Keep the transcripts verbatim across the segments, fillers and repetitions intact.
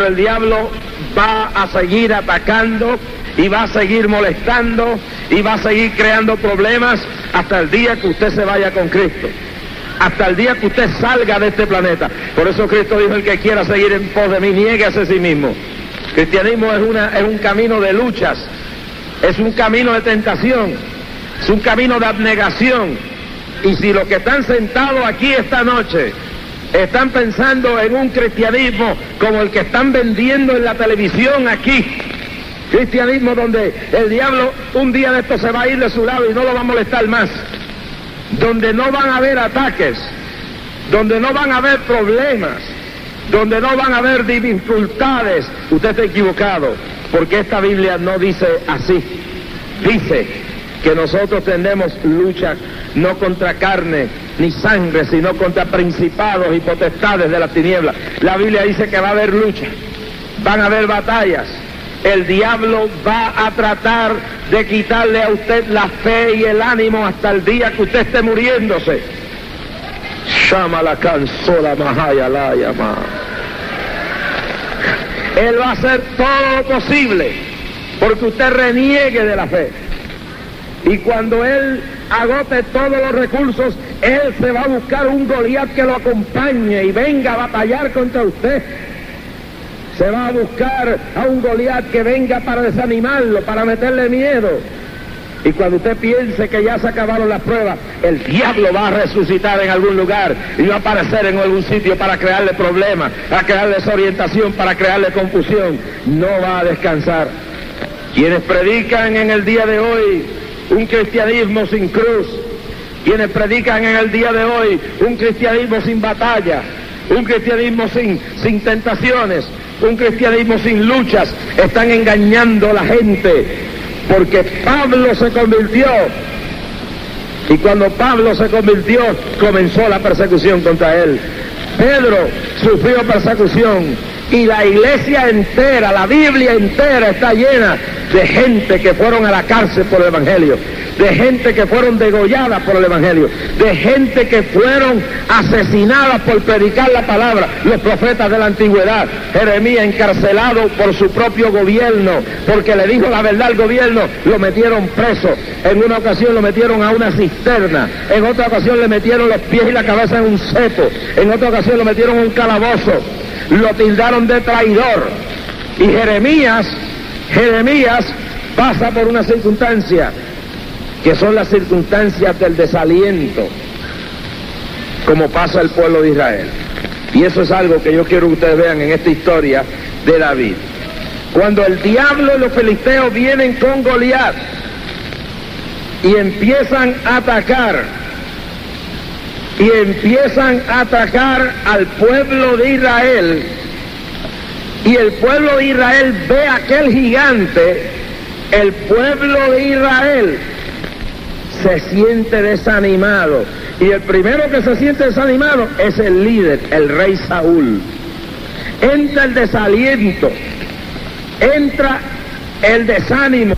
Pero el diablo va a seguir atacando y va a seguir molestando y va a seguir creando problemas hasta el día que usted se vaya con Cristo, hasta el día que usted salga de este planeta. Por eso Cristo dijo: el que quiera seguir en pos de mí, niéguese a sí mismo. Cristianismo es, una, es un camino de luchas, es un camino de tentación, es un camino de abnegación. Y si los que están sentados aquí esta noche están pensando en un cristianismo como el que están vendiendo en la televisión aquí, cristianismo donde el diablo un día de esto se va a ir de su lado y no lo va a molestar más, donde no van a haber ataques, donde no van a haber problemas, donde no van a haber dificultades, usted está equivocado, porque esta Biblia no dice así. Dice que nosotros tendremos lucha no contra carne ni sangre, sino contra principados y potestades de las tinieblas. La Biblia dice que va a haber lucha, van a haber batallas. El diablo va a tratar de quitarle a usted la fe y el ánimo hasta el día que usted esté muriéndose. Shama la cansola mahaya la llama. Él va a hacer todo lo posible porque usted reniegue de la fe. Y cuando él agote todos los recursos, él se va a buscar un Goliat que lo acompañe y venga a batallar contra usted. Se va a buscar a un Goliat que venga para desanimarlo, para meterle miedo. Y cuando usted piense que ya se acabaron las pruebas, el diablo va a resucitar en algún lugar y va a aparecer en algún sitio para crearle problemas, para crearle desorientación, para crearle confusión. No va a descansar. Quienes predican en el día de hoy un cristianismo sin cruz, quienes predican en el día de hoy un cristianismo sin batalla, un cristianismo sin, sin tentaciones, un cristianismo sin luchas, están engañando a la gente, porque Pablo se convirtió, y cuando Pablo se convirtió, comenzó la persecución contra él. Pedro sufrió persecución, y la iglesia entera, la Biblia entera está llena de gente que fueron a la cárcel por el Evangelio, de gente que fueron degolladas por el Evangelio, de gente que fueron asesinadas por predicar la palabra. Los profetas de la antigüedad, Jeremías encarcelado por su propio gobierno, porque le dijo la verdad al gobierno, lo metieron preso. En una ocasión lo metieron a una cisterna, en otra ocasión le metieron los pies y la cabeza en un cepo, en otra ocasión lo metieron en un calabozo, lo tildaron de traidor. Y Jeremías, Jeremías pasa por una circunstancia que son las circunstancias del desaliento, como pasa el pueblo de Israel. Y eso es algo que yo quiero que ustedes vean en esta historia de David. Cuando el diablo y los filisteos vienen con Goliat y empiezan a atacar, y empiezan a atacar al pueblo de Israel, y el pueblo de Israel ve a aquel gigante, el pueblo de Israel se siente desanimado, y el primero que se siente desanimado es el líder, el rey Saúl. Entra el desaliento, entra el desánimo.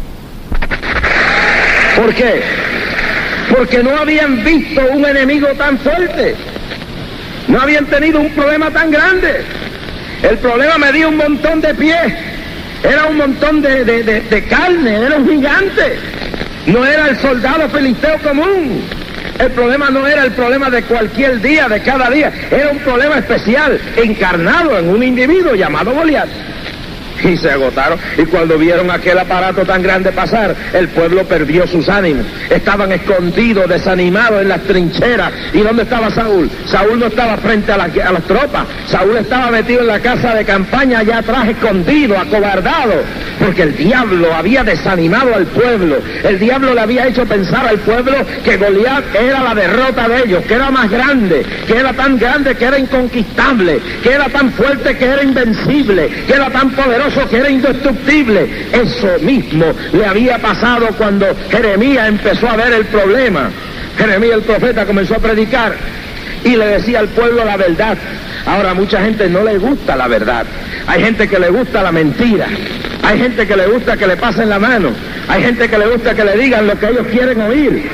¿Por qué? Porque no habían visto un enemigo tan fuerte, no habían tenido un problema tan grande. El problema medía un montón de pies, era un montón de, de, de, de carne, era un gigante. No era el soldado filisteo común. El problema no era el problema de cualquier día, de cada día. Era un problema especial, encarnado en un individuo llamado Goliat. Y se agotaron. Y cuando vieron aquel aparato tan grande pasar, el pueblo perdió sus ánimos. Estaban escondidos, desanimados en las trincheras. ¿Y dónde estaba Saúl? Saúl no estaba frente a, la, a las tropas. Saúl estaba metido en la casa de campaña, allá atrás, escondido, acobardado. Porque el diablo había desanimado al pueblo. El diablo le había hecho pensar al pueblo que Goliat era la derrota de ellos, que era más grande, que era tan grande que era inconquistable, que era tan fuerte que era invencible, que era tan poderoso que era indestructible. Eso mismo le había pasado cuando Jeremías empezó a ver el problema. Jeremías el profeta comenzó a predicar y le decía al pueblo la verdad. Ahora a mucha gente no le gusta la verdad. Hay gente que le gusta la mentira. Hay gente que le gusta que le pasen la mano. Hay gente que le gusta que le digan lo que ellos quieren oír.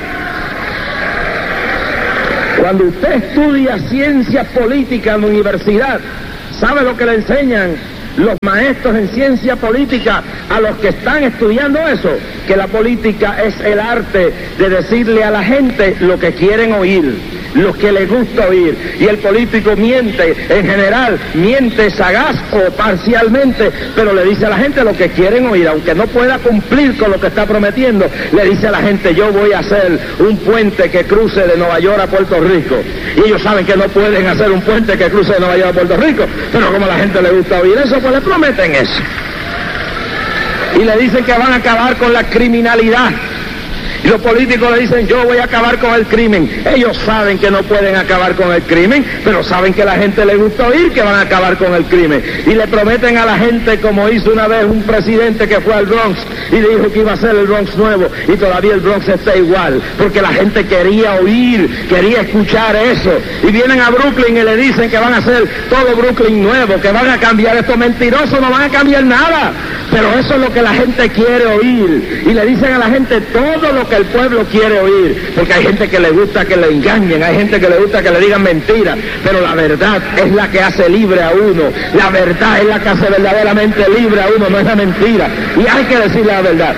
Cuando usted estudia ciencias políticas en la universidad, ¿sabe lo que le enseñan los maestros en ciencia política a los que están estudiando eso, que la política es el arte de decirle a la gente lo que quieren oír, lo que les gusta oír, y el político miente, en general, miente sagaz o parcialmente, pero le dice a la gente lo que quieren oír, aunque no pueda cumplir con lo que está prometiendo, le dice a la gente, yo voy a hacer un puente que cruce de Nueva York a Puerto Rico, y ellos saben que no pueden hacer un puente que cruce de Nueva York a Puerto Rico, pero como a la gente le gusta oír eso, pues le prometen eso. Y le dicen que van a acabar con la criminalidad. Y los políticos le dicen, yo voy a acabar con el crimen. Ellos saben que no pueden acabar con el crimen, pero saben que a la gente le gusta oír que van a acabar con el crimen. Y le prometen a la gente, como hizo una vez un presidente que fue al Bronx y dijo que iba a ser el Bronx nuevo, y todavía el Bronx está igual, porque la gente quería oír, quería escuchar eso. Y vienen a Brooklyn y le dicen que van a hacer todo Brooklyn nuevo, que van a cambiar esto. Mentiroso, no van a cambiar nada. Pero eso es lo que la gente quiere oír. Y le dicen a la gente todo lo que el pueblo quiere oír, porque hay gente que le gusta que le engañen, hay gente que le gusta que le digan mentiras, pero la verdad es la que hace libre a uno, la verdad es la que hace verdaderamente libre a uno, no es la mentira, y hay que decirle la verdad.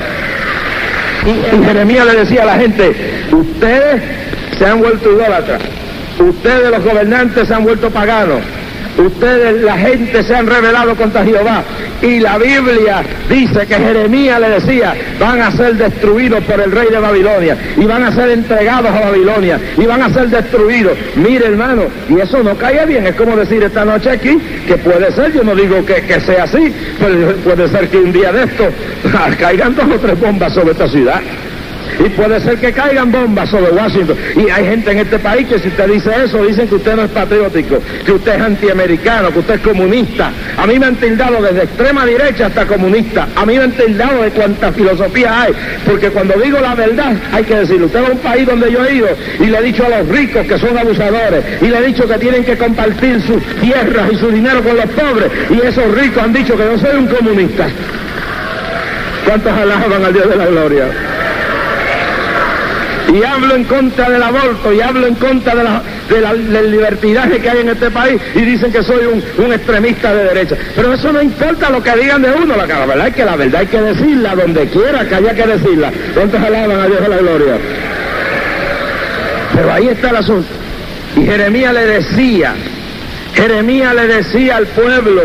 Y, y Jeremías le decía a la gente, ustedes se han vuelto idólatras, ustedes los gobernantes se han vuelto paganos, ustedes, la gente, se han rebelado contra Jehová, y la Biblia dice que Jeremías le decía, van a ser destruidos por el rey de Babilonia, y van a ser entregados a Babilonia, y van a ser destruidos. Mire, hermano, y eso no cae bien. Es como decir esta noche aquí, que puede ser, yo no digo que, que sea así, pero puede ser que un día de esto caigan dos o tres bombas sobre esta ciudad. Y puede ser que caigan bombas sobre Washington. Y hay gente en este país que si usted dice eso, dicen que usted no es patriótico, que usted es antiamericano, que usted es comunista. A mí me han tildado desde extrema derecha hasta comunista. A mí me han tildado de cuánta filosofía hay. Porque cuando digo la verdad, hay que decirlo. Usted va a un país donde yo he ido y le he dicho a los ricos que son abusadores. Y le he dicho que tienen que compartir sus tierras y su dinero con los pobres. Y esos ricos han dicho que yo soy un comunista. ¿Cuántos alaban al Dios de la gloria? Y hablo en contra del aborto, y hablo en contra de la, de la, del libertinaje que hay en este país, y dicen que soy un, un extremista de derecha. Pero eso no importa lo que digan de uno, la, la verdad es que la verdad hay que decirla donde quiera que haya que decirla. ¿Cuántos alaban a Dios de la gloria? Pero ahí está el asunto. Y Jeremías le decía, Jeremías le decía al pueblo,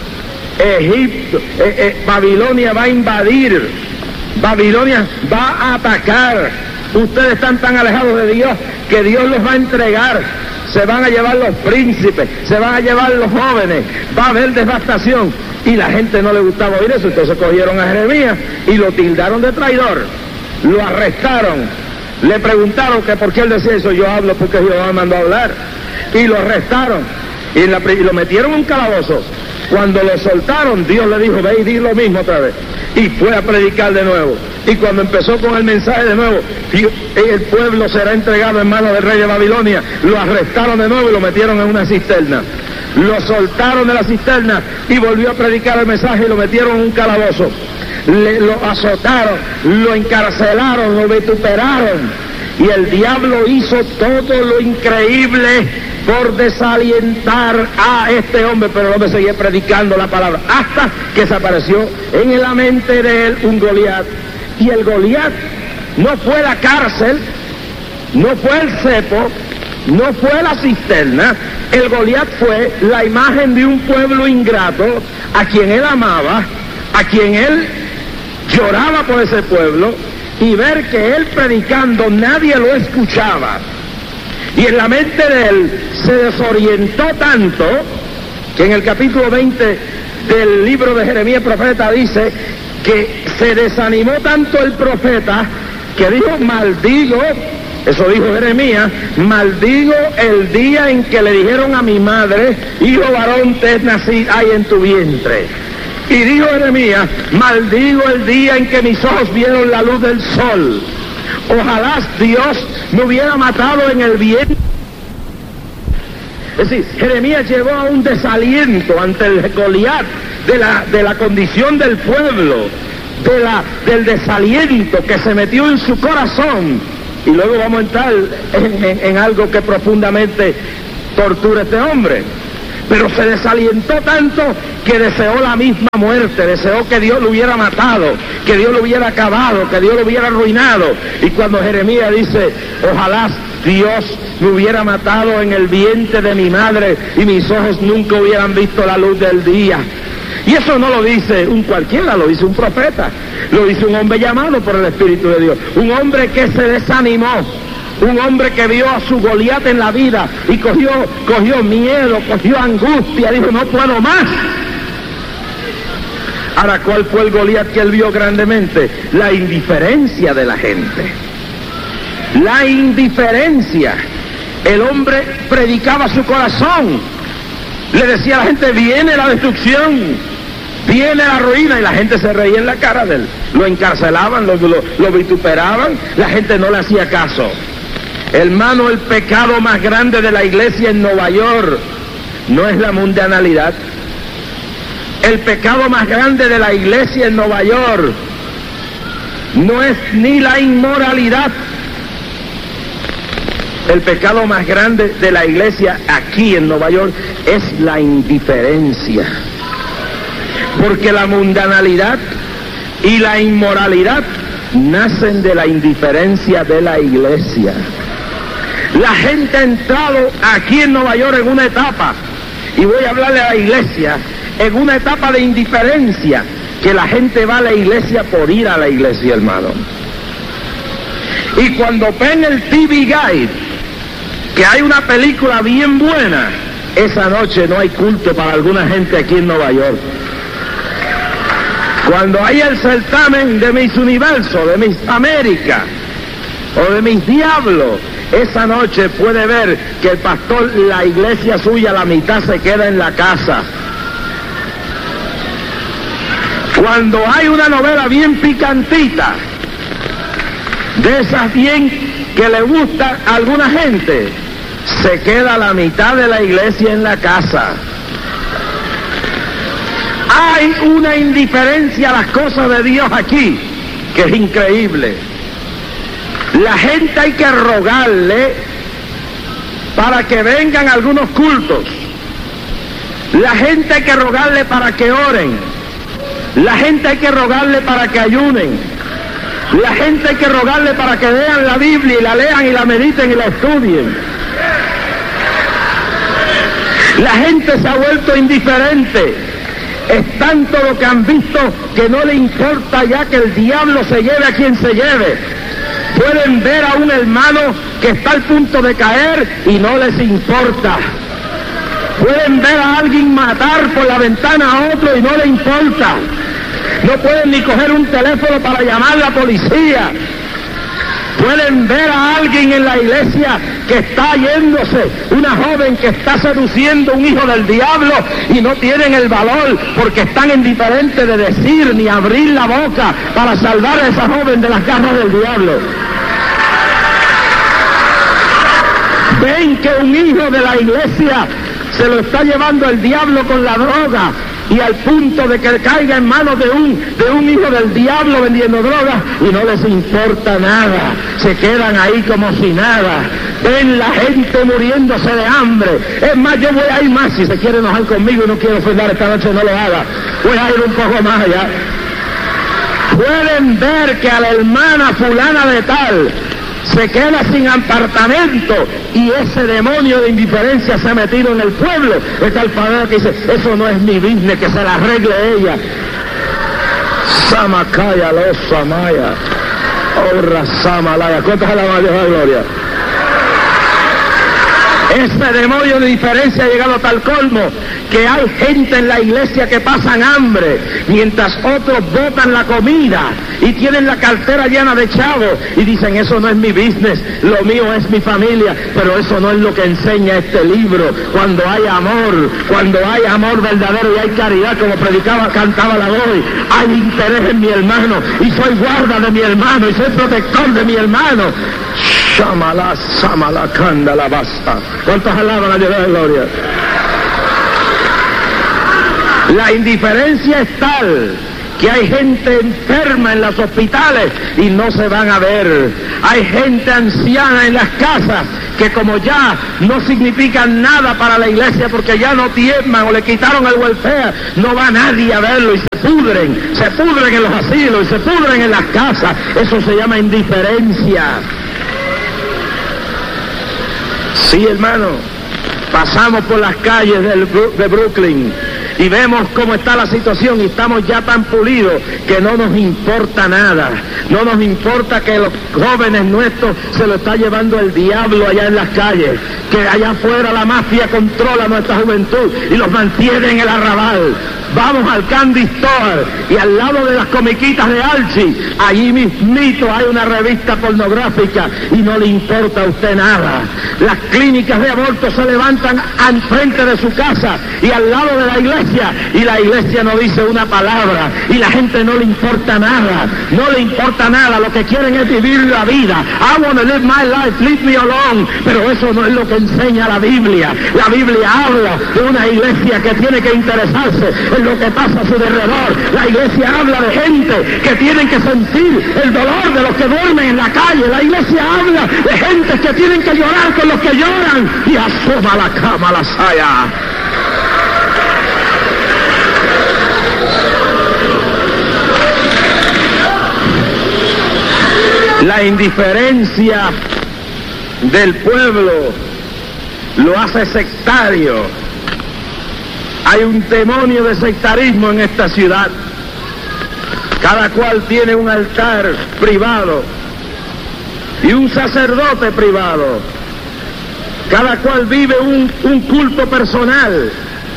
Egipto, eh, eh, Babilonia va a invadir, Babilonia va a atacar. Ustedes están tan alejados de Dios que Dios los va a entregar. Se van a llevar los príncipes, se van a llevar los jóvenes, va a haber devastación. Y la gente no le gustaba oír eso, entonces cogieron a Jeremías y lo tildaron de traidor. Lo arrestaron, le preguntaron que por qué él decía eso. Yo hablo porque Jehová me mandó a hablar. Y lo arrestaron y, en la, y lo metieron en un calabozo. Cuando lo soltaron, Dios le dijo, ve y di lo mismo otra vez. Y fue a predicar de nuevo. Y cuando empezó con el mensaje de nuevo, el pueblo será entregado en manos del rey de Babilonia, lo arrestaron de nuevo y lo metieron en una cisterna. Lo soltaron de la cisterna y volvió a predicar el mensaje y lo metieron en un calabozo. Le, lo azotaron, lo encarcelaron, lo vituperaron. Y el diablo hizo todo lo increíble por desalientar a este hombre, pero el hombre seguía predicando la palabra, hasta que se apareció en la mente de él un Goliat. Y el Goliat no fue la cárcel, no fue el cepo, no fue la cisterna. El Goliat fue la imagen de un pueblo ingrato a quien él amaba, a quien él lloraba por ese pueblo, y ver que él predicando nadie lo escuchaba. Y en la mente de él se desorientó tanto que en el capítulo veinte del libro de Jeremías profeta dice que se desanimó tanto el profeta que dijo, maldigo, eso dijo Jeremías, maldigo el día en que le dijeron a mi madre, hijo varón te nací hay en tu vientre. Y dijo Jeremías, maldigo el día en que mis ojos vieron la luz del sol. Ojalá Dios me hubiera matado en el vientre. Es decir, Jeremías llevó a un desaliento ante el Goliat de la, de la condición del pueblo, de la, del desaliento que se metió en su corazón. Y luego vamos a entrar en, en, en algo que profundamente tortura a este hombre. pero se desalientó tanto que deseó la misma muerte, deseó que Dios lo hubiera matado, que Dios lo hubiera acabado, que Dios lo hubiera arruinado. Y cuando Jeremías dice, ojalá Dios me hubiera matado en el vientre de mi madre y mis ojos nunca hubieran visto la luz del día. Y eso no lo dice un cualquiera, lo dice un profeta, lo dice un hombre llamado por el Espíritu de Dios, un hombre que se desanimó, un hombre que vio a su Goliat en la vida y cogió, cogió miedo, cogió angustia, dijo, no puedo más. Ahora, ¿cuál fue el Goliat que él vio grandemente? La indiferencia de la gente. La indiferencia. El hombre predicaba su corazón. Le decía a la gente, viene la destrucción, viene la ruina, y la gente se reía en la cara de él. Lo encarcelaban, lo, lo, lo vituperaban, la gente no le hacía caso. Hermano, el pecado más grande de la iglesia en Nueva York no es la mundanalidad. El pecado más grande de la iglesia en Nueva York no es ni la inmoralidad. El pecado más grande de la iglesia aquí en Nueva York es la indiferencia. Porque la mundanalidad y la inmoralidad nacen de la indiferencia de la iglesia. La gente ha entrado aquí en Nueva York en una etapa, y voy a hablarle a la iglesia, en una etapa de indiferencia, que la gente va a la iglesia por ir a la iglesia, hermano. Y cuando ven el T V Guide, que hay una película bien buena, esa noche no hay culto para alguna gente aquí en Nueva York. Cuando hay el certamen de Miss Universo, de Miss América, o de Miss Diablo, esa noche puede ver que el pastor, la iglesia suya, la mitad se queda en la casa. Cuando hay una novela bien picantita, de esas bien que le gusta a alguna gente, se queda la mitad de la iglesia en la casa. Hay una indiferencia a las cosas de Dios aquí, que es increíble. La gente hay que rogarle para que vengan algunos cultos. La gente hay que rogarle para que oren. La gente hay que rogarle para que ayunen. La gente hay que rogarle para que lean la Biblia y la lean y la mediten y la estudien. La gente se ha vuelto indiferente. Es tanto lo que han visto que no le importa ya que el diablo se lleve a quien se lleve. Pueden ver a un hermano que está al punto de caer y no les importa. Pueden ver a alguien matar por la ventana a otro y no le importa. No pueden ni coger un teléfono para llamar a la policía. Pueden ver a alguien en la iglesia que está yéndose, una joven que está seduciendo a un hijo del diablo, y no tienen el valor porque están indiferentes de decir ni abrir la boca para salvar a esa joven de las garras del diablo. Ven que un hijo de la iglesia se lo está llevando el diablo con la droga, y al punto de que caiga en manos de un, de un hijo del diablo vendiendo drogas, y no les importa nada, se quedan ahí como si nada. Ven la gente muriéndose de hambre. Es más, yo voy a ir más, si se quiere enojar conmigo y no quiero ofender esta noche, no lo haga. Voy a ir un poco más allá. Pueden ver que a la hermana fulana de tal se queda sin apartamento, y ese demonio de indiferencia se ha metido en el pueblo. Está el padre que dice, eso no es mi business, que se la arregle ella. Samakaya los samaya, orra samalaya. ¿Cuántas alabanzas de gloria? Ese demonio de indiferencia ha llegado a tal colmo que hay gente en la iglesia que pasan hambre, mientras otros botan la comida y tienen la cartera llena de chavos y dicen, eso no es mi business, lo mío es mi familia. Pero eso no es lo que enseña este libro. Cuando hay amor, cuando hay amor verdadero y hay caridad, como predicaba, cantaba la voz, hay interés en mi hermano, y soy guarda de mi hermano, y soy protector de mi hermano. Shamala, samala, kanda, la basta. ¿Cuántos alaban a Dios de gloria? La indiferencia es tal que hay gente enferma en los hospitales y no se van a ver. Hay gente anciana en las casas que como ya no significan nada para la iglesia porque ya no tiemblan o le quitaron el welfare, no va nadie a verlo y se pudren, se pudren en los asilos y se pudren en las casas. Eso se llama indiferencia. Sí, hermano, pasamos por las calles del, de Brooklyn y vemos cómo está la situación y estamos ya tan pulidos que no nos importa nada. No nos importa que los jóvenes nuestros se lo está llevando el diablo allá en las calles, que allá afuera la mafia controla nuestra juventud y los mantiene en el arrabal. Vamos al Candy Store y al lado de las comiquitas de Archie, allí mismito hay una revista pornográfica y no le importa a usted nada. Las clínicas de aborto se levantan al frente de su casa y al lado de la iglesia, y la iglesia no dice una palabra y la gente no le importa nada, no le importa nada. Lo que quieren es vivir la vida. I want to live my life, leave me alone. Pero eso no es lo que enseña la Biblia. La Biblia habla de una iglesia que tiene que interesarse en lo que pasa a su alrededor. La iglesia habla de gente que tienen que sentir el dolor de los que duermen en la calle. La iglesia habla de gente que tienen que llorar con los que lloran. Y asoma la cama la saya. La indiferencia del pueblo lo hace sectario. Hay un demonio de sectarismo en esta ciudad. Cada cual tiene un altar privado y un sacerdote privado. Cada cual vive un, un culto personal.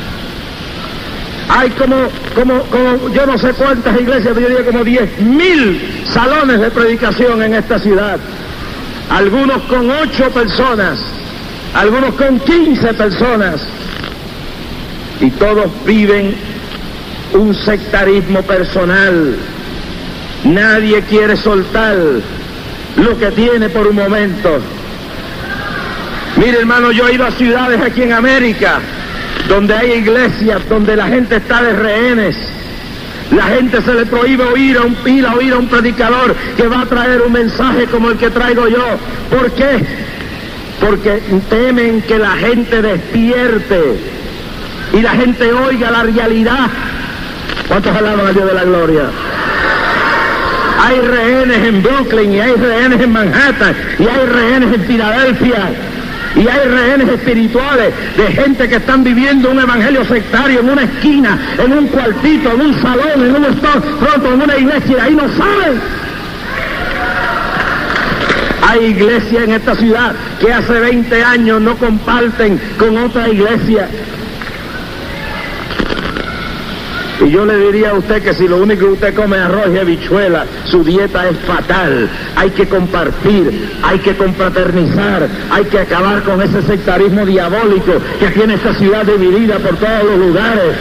Hay como, como, como, yo no sé cuántas iglesias, yo diría como diez mil salones de predicación en esta ciudad. Algunos con ocho personas, algunos con quince personas. Y todos viven un sectarismo personal. Nadie quiere soltar lo que tiene por un momento. Mire, hermano, yo he ido a ciudades aquí en América donde hay iglesias, donde la gente está de rehenes. La gente se le prohíbe oír a un pila, oír a un predicador que va a traer un mensaje como el que traigo yo. ¿Por qué? Porque temen que la gente despierte y la gente oiga la realidad. ¿Cuántos alaban a Dios de la gloria? Hay rehenes en Brooklyn, y hay rehenes en Manhattan, y hay rehenes en Filadelfia, y hay rehenes espirituales de gente que están viviendo un evangelio sectario en una esquina, en un cuartito, en un salón, en un pronto, en una iglesia, y ahí no saben. Hay iglesias en esta ciudad que hace veinte años no comparten con otra iglesia. Y yo le diría a usted que si lo único que usted come es arroz y habichuela, su dieta es fatal. Hay que compartir, hay que confraternizar, hay que acabar con ese sectarismo diabólico que tiene esta ciudad dividida por todos los lugares.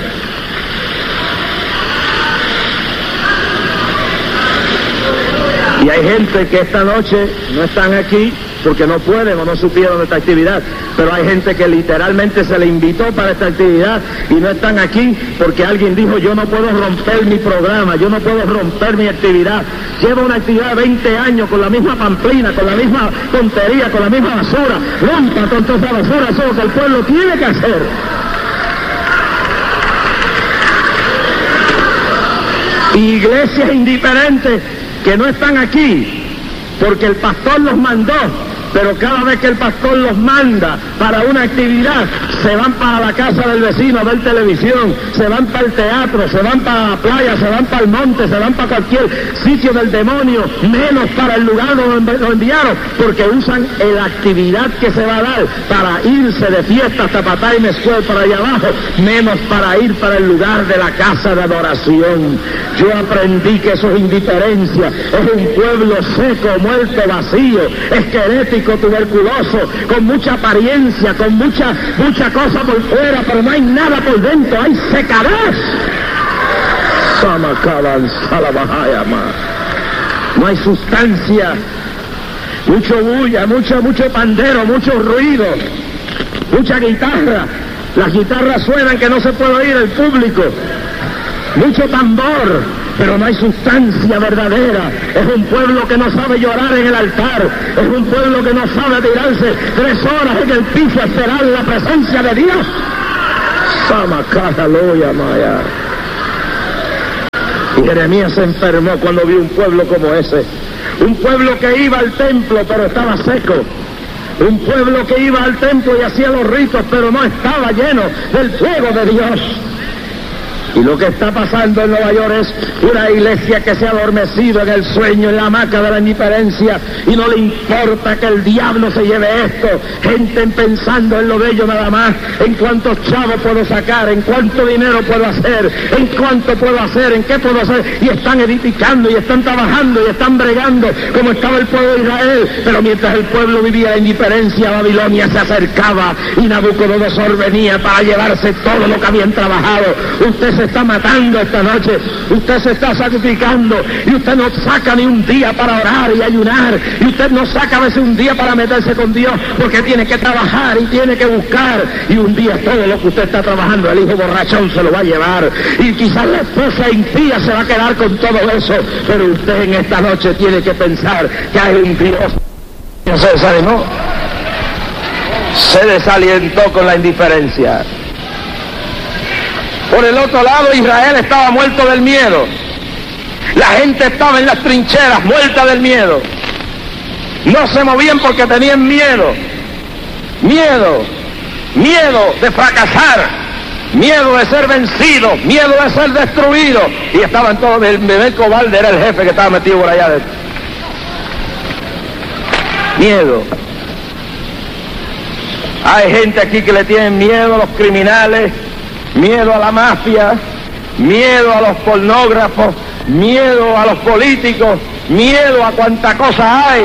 Y hay gente que esta noche no están aquí porque no pueden o no supieron de esta actividad, pero hay gente que literalmente se le invitó para esta actividad y no están aquí porque alguien dijo: yo no puedo romper mi programa, yo no puedo romper mi actividad. Llevo una actividad de veinte años con la misma pamplina, con la misma tontería, con la misma basura. Rompa con toda esa basura, eso es lo que el pueblo tiene que hacer. Iglesias indiferentes que no están aquí porque el pastor los mandó, pero cada vez que el pastor los manda para una actividad, se van para la casa del vecino a ver televisión, se van para el teatro, se van para la playa, se van para el monte, se van para cualquier sitio del demonio, menos para el lugar donde lo enviaron, porque usan la actividad que se va a dar para irse de fiesta hasta Pattaya Square para allá abajo, menos para ir para el lugar de la casa de adoración. Yo aprendí que eso es indiferencia, es un pueblo seco, muerto, vacío, esquelético, tuberculoso, con mucha apariencia, con mucha mucha cosa por fuera, pero no hay nada por dentro, hay secadez. No hay sustancia, mucho bulla, mucho, mucho pandero, mucho ruido, mucha guitarra. Las guitarras suenan que no se puede oír el público, mucho tambor, pero no hay sustancia verdadera. Es un pueblo que no sabe llorar en el altar, es un pueblo que no sabe tirarse tres horas en el piso a esperar la presencia de Dios. Samacajaloya Maya. Y Jeremías se enfermó cuando vio un pueblo como ese, un pueblo que iba al templo pero estaba seco, un pueblo que iba al templo y hacía los ritos pero no estaba lleno del fuego de Dios. Y lo que está pasando en Nueva York es una iglesia que se ha adormecido en el sueño, en la hamaca de la indiferencia, y no le importa que el diablo se lleve esto. Gente pensando en lo de ellos nada más, en cuántos chavos puedo sacar, en cuánto dinero puedo hacer, en cuánto puedo hacer, en qué puedo hacer, y están edificando, y están trabajando, y están bregando, como estaba el pueblo de Israel. Pero mientras el pueblo vivía en indiferencia, Babilonia se acercaba, y Nabucodonosor venía para llevarse todo lo que habían trabajado. Usted se está matando esta noche, usted se está sacrificando, y usted no saca ni un día para orar y ayunar, y usted no saca a veces un día para meterse con Dios, porque tiene que trabajar y tiene que buscar, y un día todo lo que usted está trabajando, el hijo borrachón se lo va a llevar, y quizás la esposa impía se va a quedar con todo eso, pero usted en esta noche tiene que pensar que hay un Dios. Se desanimó, se desalientó con la indiferencia. Por el otro lado, Israel estaba muerto del miedo. La gente estaba en las trincheras, muerta del miedo. No se movían porque tenían miedo. Miedo. Miedo de fracasar. Miedo de ser vencido. Miedo de ser destruido. Y estaban todos, el bebé Cobalde era el jefe que estaba metido por allá adentro. Miedo. Hay gente aquí que le tienen miedo a los criminales, miedo a la mafia, miedo a los pornógrafos, miedo a los políticos, miedo a cuanta cosa hay.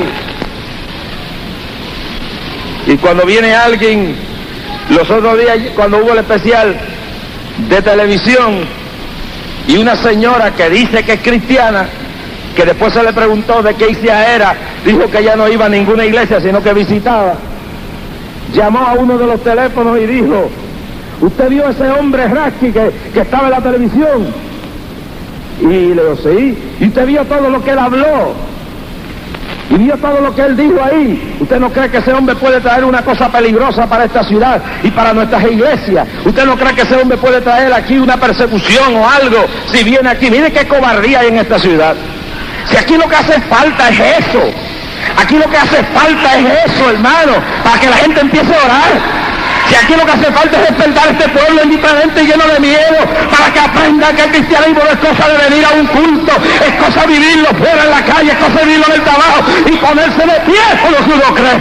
Y cuando viene alguien, los otros días cuando hubo el especial de televisión, y una señora que dice que es cristiana, que después se le preguntó de qué iglesia era, dijo que ella no iba a ninguna iglesia, sino que visitaba, llamó a uno de los teléfonos y dijo: ¿usted vio a ese hombre Rasky que, que estaba en la televisión? Y le digo, sí. ¿Y usted vio todo lo que él habló? ¿Y vio todo lo que él dijo ahí? ¿Usted no cree que ese hombre puede traer una cosa peligrosa para esta ciudad y para nuestras iglesias? ¿Usted no cree que ese hombre puede traer aquí una persecución o algo si viene aquí? Mire qué cobardía hay en esta ciudad. Si aquí lo que hace falta es eso. Aquí lo que hace falta es eso, hermano, para que la gente empiece a orar. Si aquí lo que hace falta es despertar a este pueblo indiferente y lleno de miedo, para que aprenda que el cristianismo no es cosa de venir a un culto, es cosa de vivirlo fuera en la calle, es cosa de vivirlo en el trabajo y ponerse de pie por lo que uno cree.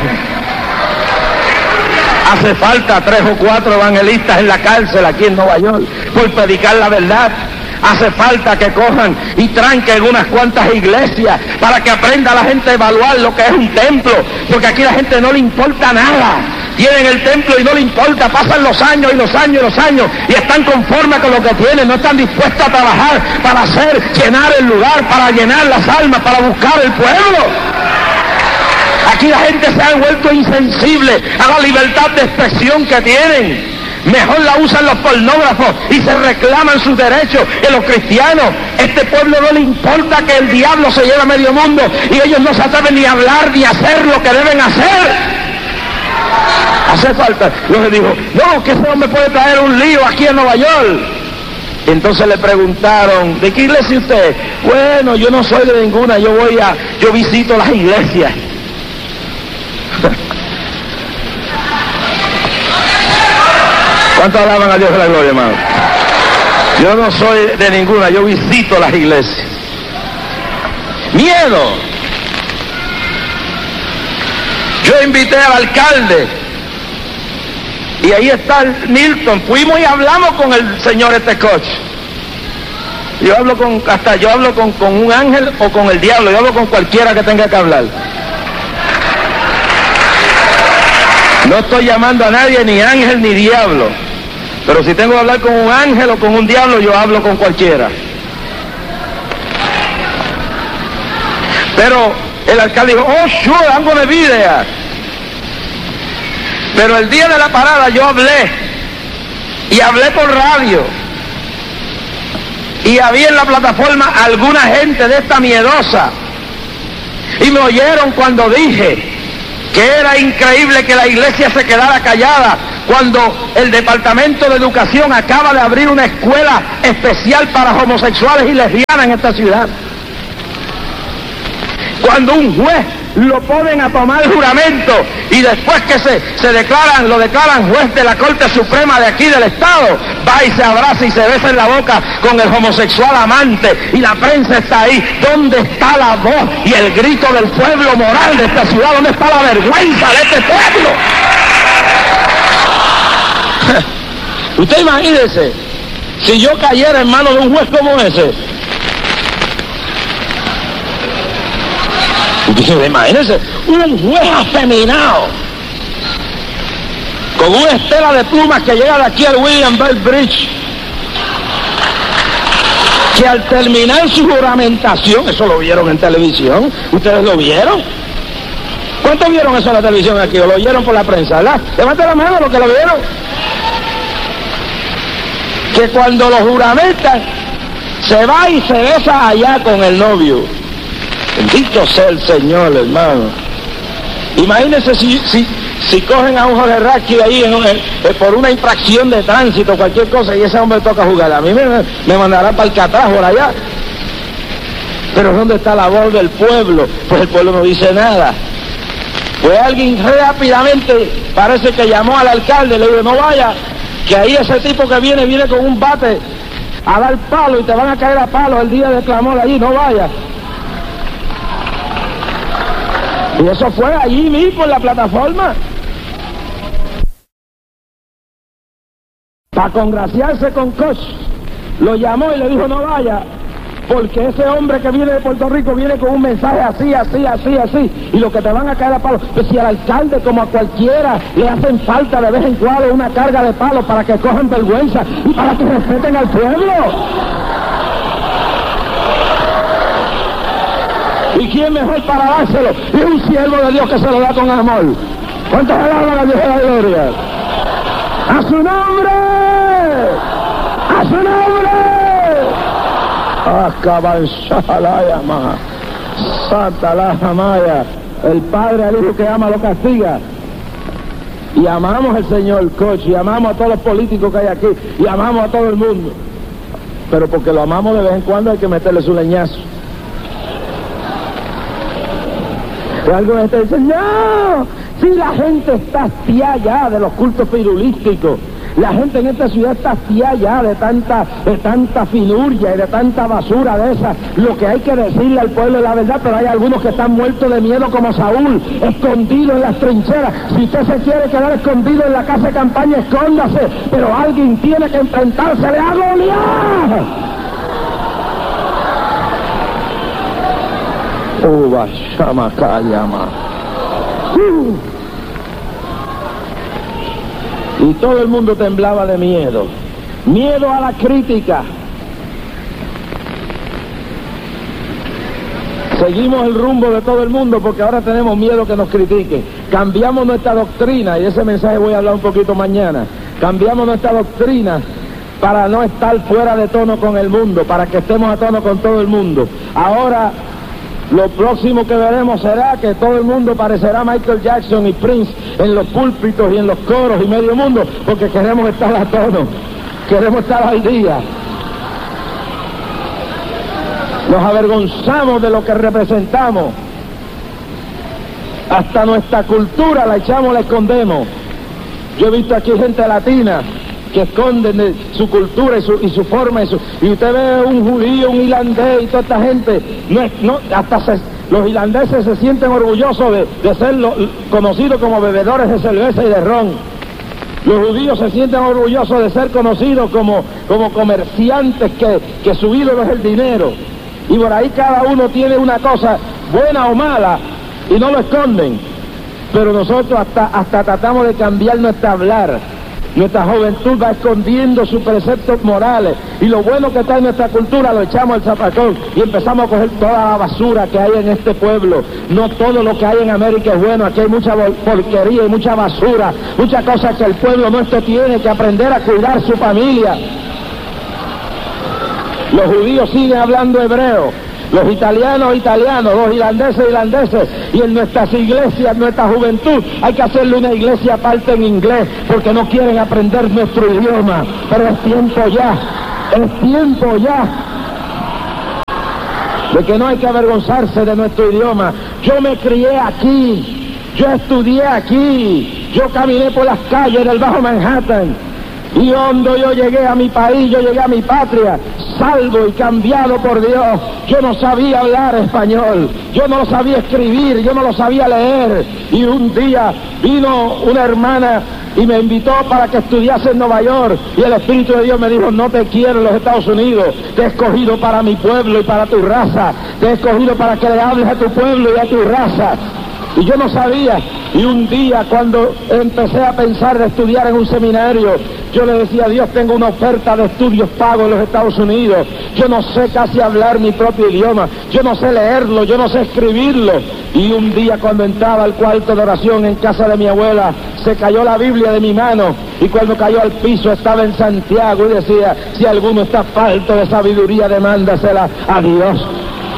Hace falta tres o cuatro evangelistas en la cárcel aquí en Nueva York por predicar la verdad. Hace falta que cojan y tranquen unas cuantas iglesias para que aprenda la gente a evaluar lo que es un templo, porque aquí a la gente no le importa nada. Tienen el templo y no le importa, pasan los años y los años y los años y están conformes con lo que tienen, no están dispuestos a trabajar para hacer, llenar el lugar, para llenar las almas, para buscar el pueblo. Aquí la gente se ha vuelto insensible a la libertad de expresión que tienen. Mejor la usan los pornógrafos y se reclaman sus derechos que los cristianos. Este pueblo no le importa que el diablo se lleve a medio mundo y ellos no se atreven ni a hablar ni a hacer lo que deben hacer. Hace falta. Luego dijo, no, que ese hombre puede traer un lío aquí en Nueva York. Entonces le preguntaron, ¿de qué iglesia usted? Bueno, yo no soy de ninguna, yo voy a, yo visito las iglesias. ¿Cuántos alaban a Dios de la gloria, hermano? Yo no soy de ninguna, yo visito las iglesias. Miedo. Yo invité al alcalde y ahí está el Milton. Fuimos y hablamos con el señor este coche. Yo hablo con, hasta yo hablo con, con un ángel o con el diablo. Yo hablo con cualquiera que tenga que hablar. No estoy llamando a nadie, ni ángel ni diablo. Pero si tengo que hablar con un ángel o con un diablo, yo hablo con cualquiera. Pero el alcalde dijo, oh, sure, I'm gonna be there. Pero el día de la parada yo hablé, y hablé por radio. y había en la plataforma alguna gente de esta miedosa, y me oyeron cuando dije que era increíble que la iglesia se quedara callada cuando el Departamento de Educación acaba de abrir una escuela especial para homosexuales y lesbianas en esta ciudad. Cuando un juez lo ponen a tomar juramento y después que se, se declaran, lo declaran juez de la Corte Suprema de aquí del Estado, va y se abraza y se besa en la boca con el homosexual amante, y la prensa está ahí. ¿Dónde está la voz y el grito del pueblo moral de esta ciudad? ¿Dónde está la vergüenza de este pueblo? Usted imagínese si yo cayera en manos de un juez como ese. Imagínense, un juez afeminado, con una estela de plumas que llega de aquí al William Bell Bridge, que al terminar su juramentación, eso lo vieron en televisión, ¿ustedes lo vieron? ¿Cuántos vieron eso en la televisión aquí? ¿O lo oyeron por la prensa, verdad? Levanten la mano los que lo vieron. Que cuando lo juramentan, se va y se besa allá con el novio. Bendito sea el Señor, hermano. Imagínense si, si, si cogen a un joderraqui ahí en un, en, por una infracción de tránsito, cualquier cosa, y ese hombre toca jugar. A mí me, me mandará para el Catraz por allá. Pero ¿dónde está la voz del pueblo? Pues el pueblo no dice nada. Pues alguien rápidamente parece que llamó al alcalde, le dijo: no vaya, que ahí ese tipo que viene, viene con un bate a dar palo y te van a caer a palo el día de clamor allí, no vaya. Y eso fue allí mismo en la plataforma. Para congraciarse con Koch, lo llamó y le dijo: no vaya, porque ese hombre que viene de Puerto Rico viene con un mensaje así, así, así, así, y lo que te van a caer a palo. Pues si al alcalde, como a cualquiera, le hacen falta de vez en cuando una carga de palos para que cojan vergüenza y para que respeten al pueblo. ¿Y quién mejor para dárselo? Es un siervo de Dios que se lo da con amor. ¿Cuántos alaban a Dios de la gloria? ¡A su nombre! ¡A su nombre! ¡Acabanzalayama! ¡Santa la jamaya! El Padre al Hijo que ama lo castiga. Y amamos al señor Koch, y amamos a todos los políticos que hay aquí, y amamos a todo el mundo. Pero porque lo amamos, de vez en cuando hay que meterle su leñazo. Y algunos dicen: no, si la gente está hastiada ya de los cultos pirulísticos, la gente en esta ciudad está hastiada ya de tanta, de tanta finurria y de tanta basura de esa. Lo que hay que decirle al pueblo es la verdad, pero hay algunos que están muertos de miedo como Saúl, escondidos en las trincheras. Si usted se quiere quedar escondido en la casa de campaña, escóndase, pero alguien tiene que enfrentársele a Goliat. Uva Shamakayama. Uh. Y todo el mundo temblaba de miedo. Miedo a la crítica. Seguimos el rumbo de todo el mundo porque ahora tenemos miedo que nos critiquen. Cambiamos nuestra doctrina, y ese mensaje voy a hablar un poquito mañana. Cambiamos nuestra doctrina para no estar fuera de tono con el mundo, para que estemos a tono con todo el mundo. Ahora lo próximo que veremos será que todo el mundo parecerá Michael Jackson y Prince en los púlpitos y en los coros y medio mundo, porque queremos estar a tono, queremos estar al día. Nos avergonzamos de lo que representamos. Hasta nuestra cultura la echamos, la escondemos. Yo he visto aquí gente latina que esconden de su cultura y su, y su forma y, su, y usted ve un judío, un irlandés y toda esta gente, no, no, hasta se, los irlandeses se sienten orgullosos de, de ser lo, conocidos como bebedores de cerveza y de ron. Los judíos se sienten orgullosos de ser conocidos como, como comerciantes que, que su ídolo es el dinero. Y por ahí cada uno tiene una cosa buena o mala y no lo esconden. Pero nosotros hasta, hasta tratamos de cambiar nuestro hablar. Nuestra juventud va escondiendo sus preceptos morales, y lo bueno que está en nuestra cultura lo echamos al zapacón y empezamos a coger toda la basura que hay en este pueblo. No todo lo que hay en América es bueno, aquí hay mucha porquería y mucha basura, muchas cosas que el pueblo nuestro tiene que aprender a cuidar su familia. Los judíos siguen hablando hebreo, los italianos italianos, los irlandeses irlandeses, y en nuestras iglesias, en nuestra juventud, hay que hacerle una iglesia aparte en inglés, porque no quieren aprender nuestro idioma. Pero es tiempo ya, es tiempo ya, de que no hay que avergonzarse de nuestro idioma. Yo me crié aquí, yo estudié aquí, yo caminé por las calles del Bajo Manhattan, y hondo yo llegué a mi país, yo llegué a mi patria, salvo y cambiado por Dios. Yo no sabía hablar español, yo no lo sabía escribir, yo no lo sabía leer, y un día vino una hermana y me invitó para que estudiase en Nueva York, y el Espíritu de Dios me dijo: no te quiero en los Estados Unidos, te he escogido para mi pueblo y para tu raza, te he escogido para que le hables a tu pueblo y a tu raza. Y yo no sabía, y un día cuando empecé a pensar de estudiar en un seminario, yo le decía a Dios: tengo una oferta de estudios pagos en los Estados Unidos, yo no sé casi hablar mi propio idioma, yo no sé leerlo, yo no sé escribirlo. Y un día cuando entraba al cuarto de oración en casa de mi abuela, se cayó la Biblia de mi mano, y cuando cayó al piso estaba en Santiago, y decía: si alguno está falto de sabiduría, demándasela a Dios.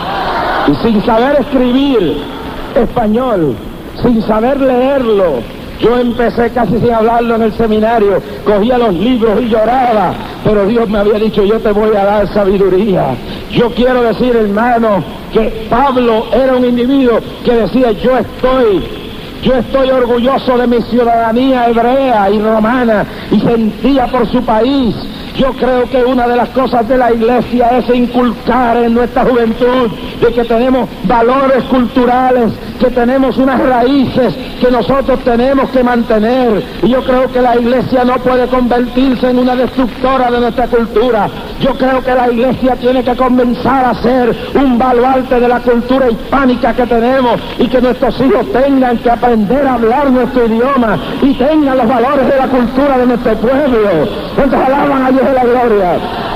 Y sin saber escribir español, sin saber leerlo, yo empecé casi sin hablarlo en el seminario, cogía los libros y lloraba, pero Dios me había dicho: yo te voy a dar sabiduría. Yo quiero decir, hermano, que Pablo era un individuo que decía: yo estoy Yo estoy orgulloso de mi ciudadanía hebrea y romana, y sentía por su país. Yo creo que una de las cosas de la iglesia es inculcar en nuestra juventud de que tenemos valores culturales, que tenemos unas raíces que nosotros tenemos que mantener. Y yo creo que la iglesia no puede convertirse en una destructora de nuestra cultura. Yo creo que la iglesia tiene que comenzar a ser un baluarte de la cultura hispánica que tenemos, y que nuestros hijos tengan que aprender a hablar nuestro idioma y tengan los valores de la cultura de nuestro pueblo. ¿Cuántos alaban a Dios de la gloria?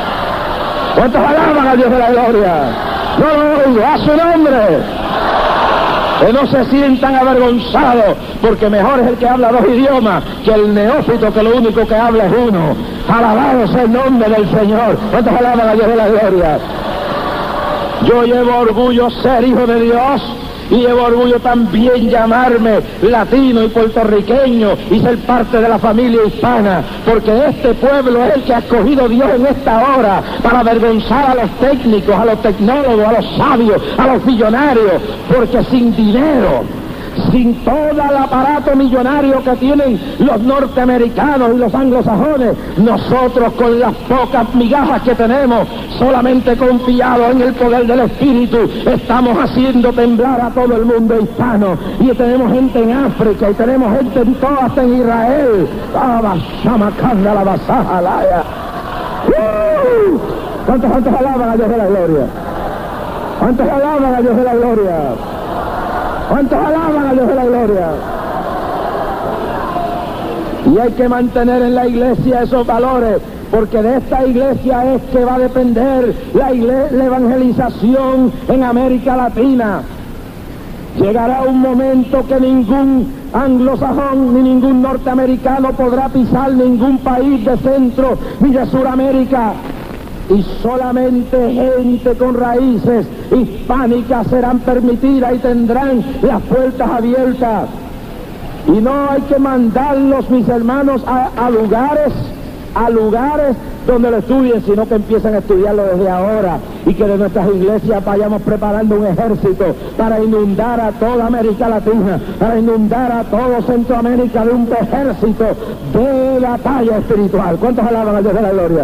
¿Cuántos alaban a Dios de la gloria? No lo oigo, a su nombre. Que no se sientan avergonzados, porque mejor es el que habla dos idiomas que el neófito que lo único que habla es uno. Alabado sea el nombre del Señor. ¿Cuántos alaban a Dios de la gloria? Yo llevo orgullo ser hijo de Dios, y llevo orgullo también llamarme latino y puertorriqueño y ser parte de la familia hispana, porque este pueblo es el que ha escogido Dios en esta hora para avergonzar a los técnicos, a los tecnólogos, a los sabios, a los millonarios, porque sin dinero, sin todo el aparato millonario que tienen los norteamericanos y los anglosajones, nosotros con las pocas migajas que tenemos, solamente confiados en el poder del Espíritu, estamos haciendo temblar a todo el mundo hispano. Y tenemos gente en África, y tenemos gente en todo, hasta en Israel. ¿Cuántos, cuántos alaban a Dios de la gloria? ¿Cuántos alaban a Dios de la gloria? ¿Cuántos alaban a Dios de la gloria? Y hay que mantener en la iglesia esos valores, porque de esta iglesia es que va a depender la, la evangelización en América Latina. Llegará un momento que ningún anglosajón ni ningún norteamericano podrá pisar ningún país de Centro ni de Suramérica, y solamente gente con raíces hispánicas serán permitidas y tendrán las puertas abiertas. Y no hay que mandarlos, mis hermanos, a, a lugares, a lugares donde lo estudien, sino que empiecen a estudiarlo desde ahora, y que de nuestras iglesias vayamos preparando un ejército para inundar a toda América Latina, para inundar a todo Centroamérica de un ejército de batalla espiritual. ¿Cuántos alaban a Dios de la gloria?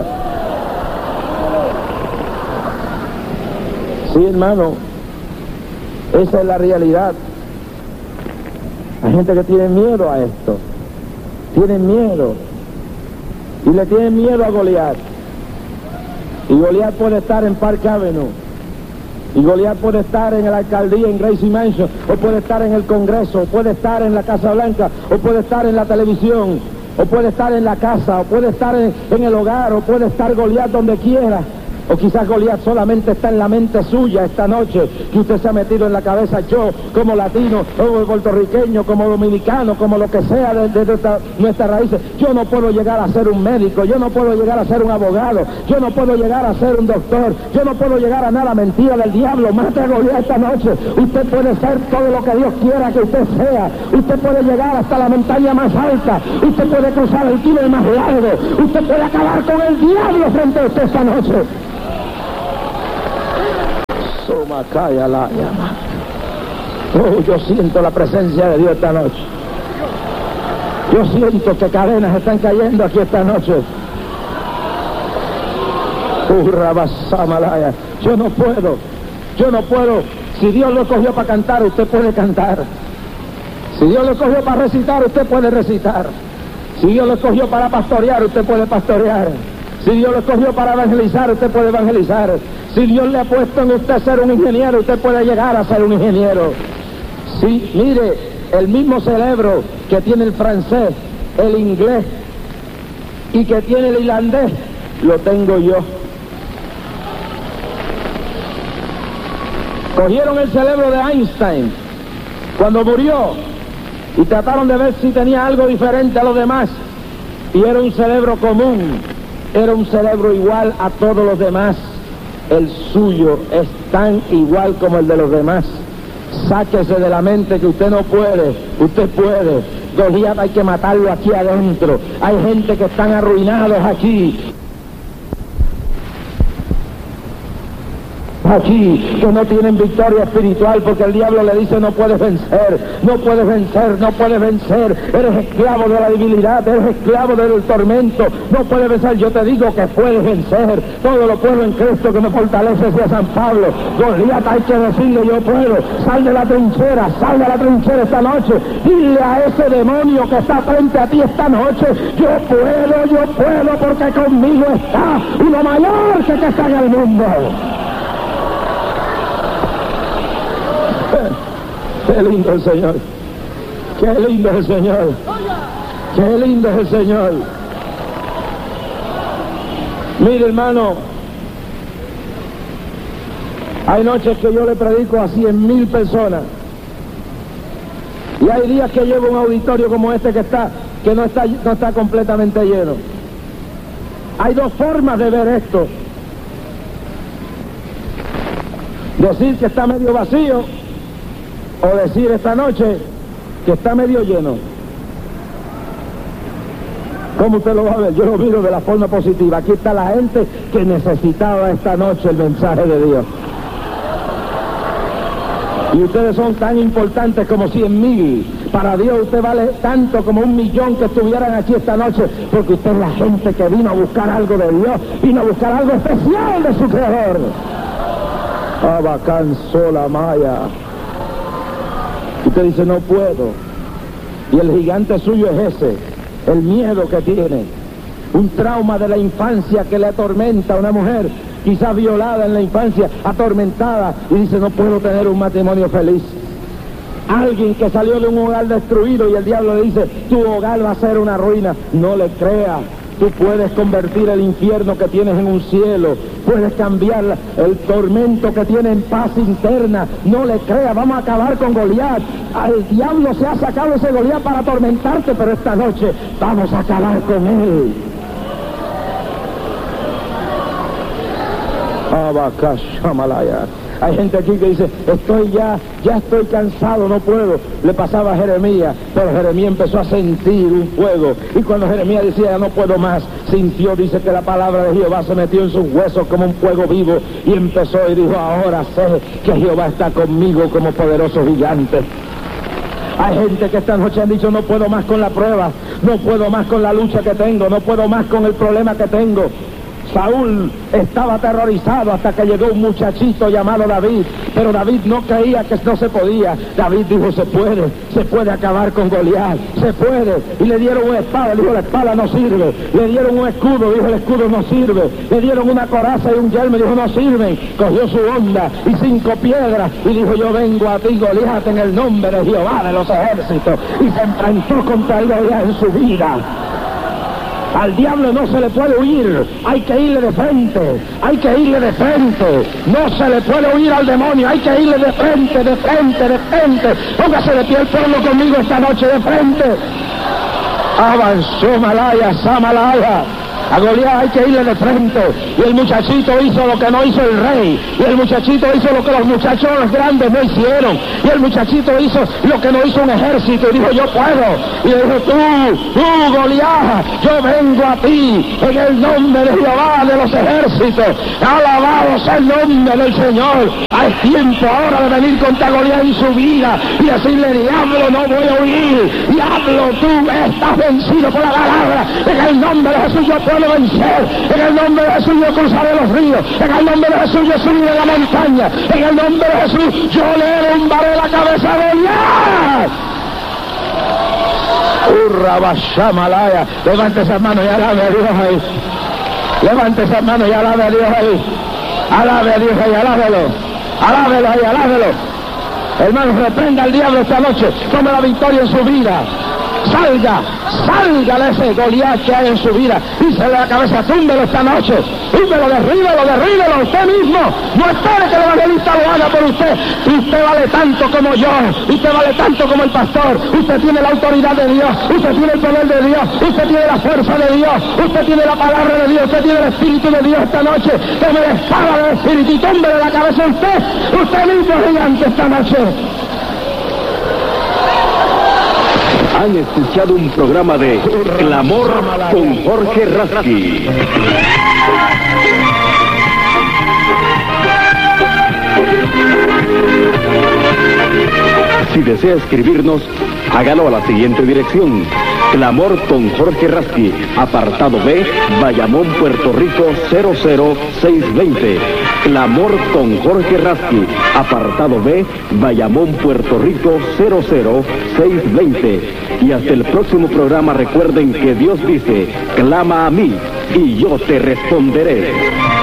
Sí, hermano, esa es la realidad. Hay gente que tiene miedo a esto, tienen miedo, y le tienen miedo a Goliat. Y Goliat puede estar en Park Avenue, y Goliat puede estar en la alcaldía, en Gracie Mansion, o puede estar en el Congreso, o puede estar en la Casa Blanca, o puede estar en la televisión, o puede estar en la casa, o puede estar en, en el hogar, o puede estar Goliat donde quiera. O quizás Goliat solamente está en la mente suya esta noche, que usted se ha metido en la cabeza. Yo, como latino, como puertorriqueño, como dominicano, como lo que sea de, de, de esta, nuestras raíces, yo no puedo llegar a ser un médico, yo no puedo llegar a ser un abogado, yo no puedo llegar a ser un doctor, yo no puedo llegar a nada. Mentira del diablo. Mate a Goliat esta noche. Usted puede ser todo lo que Dios quiera que usted sea. Usted puede llegar hasta la montaña más alta. Usted puede cruzar el túnel más largo. Usted puede acabar con el diablo frente a usted esta noche. Somakaya la llama. Oh, yo siento la presencia de Dios esta noche. Yo siento que cadenas están cayendo aquí esta noche. Urrabasamalaya. Yo no puedo, yo no puedo. Si Dios lo escogió para cantar, usted puede cantar. Si Dios lo escogió para recitar, usted puede recitar. Si Dios lo escogió para pastorear, usted puede pastorear. Si Dios lo escogió para evangelizar, usted puede evangelizar. Si Dios le ha puesto en usted ser un ingeniero, usted puede llegar a ser un ingeniero. Sí, mire, el mismo cerebro que tiene el francés, el inglés y que tiene el irlandés, lo tengo yo. Cogieron el cerebro de Einstein cuando murió y trataron de ver si tenía algo diferente a los demás, y era un cerebro común, era un cerebro igual a todos los demás. El suyo es tan igual como el de los demás. Sáquese de la mente que usted no puede, usted puede. Goliat hay que matarlo aquí adentro. Hay gente que están arruinados aquí. Aquí, que no tienen victoria espiritual porque el diablo le dice: no puedes vencer, no puedes vencer, no puedes vencer, eres esclavo de la debilidad, eres esclavo del tormento, no puedes vencer. Yo te digo que puedes vencer, todo lo puedo en Cristo que me fortalece, decía San Pablo. Goliat hay que decirle: yo puedo. Sal de la trinchera, sal de la trinchera esta noche, dile a ese demonio que está frente a ti esta noche: yo puedo, yo puedo, porque conmigo está uno mayor que que está en el mundo. Qué lindo es el Señor, qué lindo es el Señor, qué lindo es el Señor. Mire, hermano, hay noches que yo le predico a cien mil personas y hay días que llevo un auditorio como este que está, que no está, no está completamente lleno. Hay dos formas de ver esto: decir que está medio vacío, o decir esta noche que está medio lleno. ¿Cómo usted lo va a ver? Yo lo miro de la forma positiva. Aquí está la gente que necesitaba esta noche el mensaje de Dios. Y ustedes son tan importantes como cien mil. Para Dios usted vale tanto como un millón que estuvieran aquí esta noche, porque usted es la gente que vino a buscar algo de Dios, vino a buscar algo especial de su Creador. Abacán sola maya. Usted dice: no puedo. Y el gigante suyo es ese, el miedo que tiene, un trauma de la infancia que le atormenta a una mujer, quizás violada en la infancia, atormentada, y dice: no puedo tener un matrimonio feliz. Alguien que salió de un hogar destruido y el diablo le dice: tu hogar va a ser una ruina. No le crea. Tú puedes convertir el infierno que tienes en un cielo. Puedes cambiar el tormento que tiene en paz interna. No le crea. Vamos a acabar con Goliat. Al diablo se ha sacado ese Goliat para atormentarte, pero esta noche vamos a acabar con él. Abacashamalaya. Hay gente aquí que dice: estoy ya, ya estoy cansado, no puedo. Le pasaba a Jeremías, pero Jeremías empezó a sentir un fuego. Y cuando Jeremías decía: ya no puedo más, sintió, dice que la palabra de Jehová se metió en sus huesos como un fuego vivo. Y empezó y dijo: ahora sé que Jehová está conmigo como poderoso gigante. Hay gente que esta noche han dicho: no puedo más con la prueba, no puedo más con la lucha que tengo, no puedo más con el problema que tengo. Saúl estaba aterrorizado hasta que llegó un muchachito llamado David, pero David no creía que no se podía. David dijo: se puede, se puede acabar con Goliat, se puede. Y le dieron una espada, dijo: la espada no sirve. Le dieron un escudo, dijo: el escudo no sirve. Le dieron una coraza y un yelmo, dijo: no sirven. Cogió su honda y cinco piedras y dijo: yo vengo a ti, Goliat, en el nombre de Jehová de los ejércitos. Y se enfrentó contra el Goliat en su vida. Al diablo no se le puede huir, hay que irle de frente, hay que irle de frente. No se le puede huir al demonio, hay que irle de frente, de frente, de frente. Póngase de pie el pueblo conmigo esta noche, de frente. Avanzó Malaya, Samalaya. A Goliat hay que irle de frente. Y el muchachito hizo lo que no hizo el rey. Y el muchachito hizo lo que los muchachos grandes no hicieron. Y el muchachito hizo lo que no hizo un ejército. Y dijo, yo puedo. Y le dijo, tú, tú Goliat, yo vengo a ti en el nombre de Jehová de los ejércitos. Alabado sea el nombre del Señor. Hay tiempo ahora de venir contra Goliat en su vida y decirle, diablo, no voy a huir. Diablo, tú estás vencido por la palabra. En el nombre de Jesús yo puedo vencer. En el nombre de Jesús yo cruzaré los ríos. En el nombre de Jesús yo subiré la montaña. En el nombre de Jesús yo le derrumbaré la cabeza a Goliat. Urra Bashamalaya. Levante esas manos y alabe a Dios ahí. Levante esas manos y alabe a Dios ahí. Alabe a Dios ahí, alábelo. Alábelo ahí, alábelo. Hermanos, reprenda al diablo esta noche. Tome la victoria en su vida. Salga, salga de ese Goliat que hay en su vida. Písele la cabeza, túmbelo esta noche. Túmbelo, derríbelo, derríbelo usted mismo. No espere que el evangelista lo haga por usted. Usted vale tanto como yo. Usted vale tanto como el pastor. Usted tiene la autoridad de Dios. Usted tiene el poder de Dios. Usted tiene la fuerza de Dios. Usted tiene la palabra de Dios. Usted tiene el Espíritu de Dios esta noche. Tome la espada del Espíritu y túmbele la cabeza a usted. Usted mismo es gigante esta noche. Han escuchado un programa de Clamor con Jorge Rasky. Si desea escribirnos, hágalo a la siguiente dirección. Clamor con Jorge Rasky, apartado B, Bayamón, Puerto Rico cero cero seis veinte. Clamor con Jorge Rasky, apartado B, Bayamón, Puerto Rico cero cero seis veinte. Y hasta el próximo programa recuerden que Dios dice, clama a mí y yo te responderé.